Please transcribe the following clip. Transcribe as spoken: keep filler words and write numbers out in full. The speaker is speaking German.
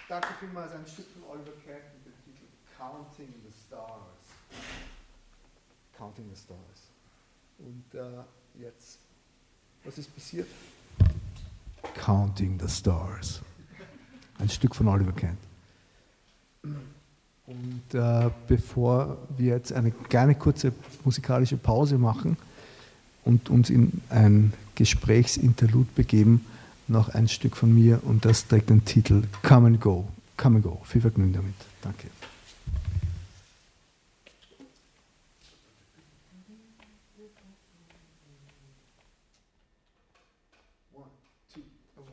danke vielmals, ein Stück von Oliver Kent mit dem Titel Counting the Stars. Counting the Stars. Und äh, jetzt, was ist passiert? Counting the Stars. Ein Stück von Oliver Kent. Und äh, bevor wir jetzt eine kleine kurze musikalische Pause machen und uns in ein Gesprächsinterlude begeben, noch ein Stück von mir und das trägt den Titel Come and Go. Come and Go. Viel Vergnügen damit. Danke.